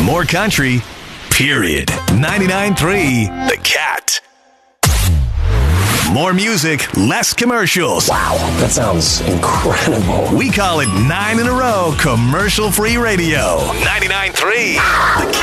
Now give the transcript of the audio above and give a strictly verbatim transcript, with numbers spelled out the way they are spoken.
More country, period. ninety-nine point three The Cat. More music, less commercials. Wow, that sounds incredible. We call it nine in a row commercial-free radio. ninety-nine point three The Cat.